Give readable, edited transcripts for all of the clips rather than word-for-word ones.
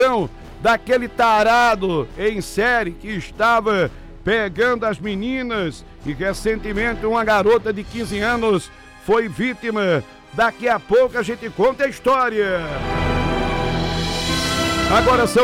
daquele tarado em série que estava pegando as meninas e recentemente uma garota de 15 anos foi vítima. Daqui a pouco a gente conta a história. Agora são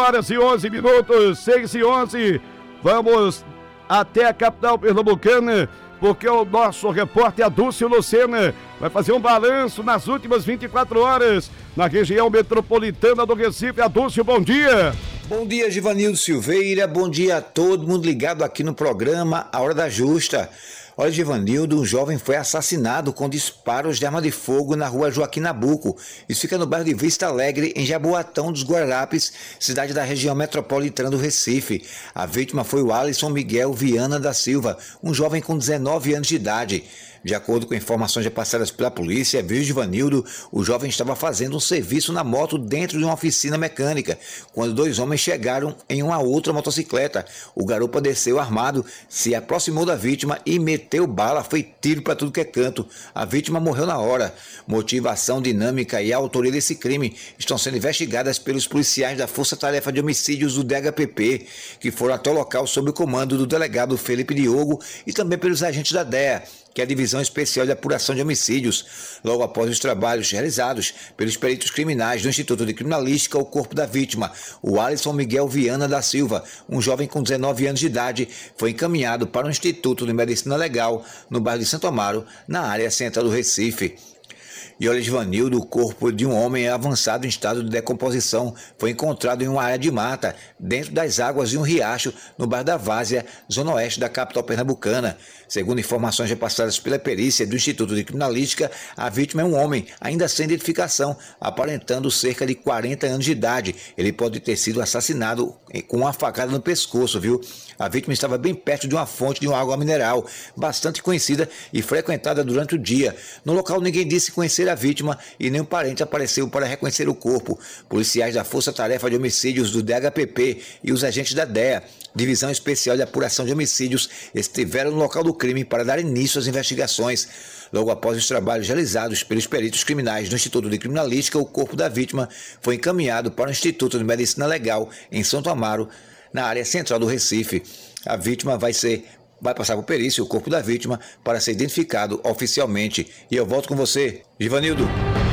6h11, 6h11. Vamos até a capital pernambucana, porque o nosso repórter Adúcio Lucena vai fazer um balanço nas últimas 24 horas na região metropolitana do Recife. Adúcio, bom dia. Bom dia, Givanildo Silveira, bom dia a todo mundo ligado aqui no programa A Hora da Justa. Olha, Givanildo, um jovem foi assassinado com disparos de arma de fogo na rua Joaquim Nabuco. Isso fica no bairro de Vista Alegre, em Jaboatão dos Guararapes, cidade da região metropolitana do Recife. A vítima foi o Alisson Miguel Viana da Silva, um jovem com 19 anos de idade. De acordo com informações repassadas pela polícia, viu Givanildo, o jovem estava fazendo um serviço na moto dentro de uma oficina mecânica, quando dois homens chegaram em uma outra motocicleta. O garupa desceu armado, se aproximou da vítima e meteu bala, foi tiro para tudo que é canto. A vítima morreu na hora. Motivação, dinâmica e a autoria desse crime estão sendo investigadas pelos policiais da Força Tarefa de Homicídios do DHPP, que foram até o local sob o comando do delegado Felipe Diogo e também pelos agentes da DEA, que é a Divisão Especial de Apuração de Homicídios. Logo após os trabalhos realizados pelos peritos criminais do Instituto de Criminalística, o corpo da vítima, o Alisson Miguel Viana da Silva, um jovem com 19 anos de idade, foi encaminhado para o Instituto de Medicina Legal, no bairro de Santo Amaro, na área central do Recife. E olha, Givanildo, o corpo de um homem avançado em estado de decomposição foi encontrado em uma área de mata, dentro das águas de um riacho, no bairro da Várzea, zona oeste da capital pernambucana. Segundo informações repassadas pela perícia do Instituto de Criminalística, a vítima é um homem, ainda sem identificação, aparentando cerca de 40 anos de idade. Ele pode ter sido assassinado com uma facada no pescoço, viu? A vítima estava bem perto de uma fonte de uma água mineral, bastante conhecida e frequentada durante o dia. No local, ninguém disse conhecer a vítima e nenhum parente apareceu para reconhecer o corpo. Policiais da Força Tarefa de Homicídios do DHPP e os agentes da DEA, Divisão Especial de Apuração de Homicídios, estiveram no local do crime para dar início às investigações. Logo após os trabalhos realizados pelos peritos criminais do Instituto de Criminalística, o corpo da vítima foi encaminhado para o Instituto de Medicina Legal, em Santo Amaro, na área central do Recife. A vítima vai passar por perícia o corpo da vítima para ser identificado oficialmente. E eu volto com você, Givanildo.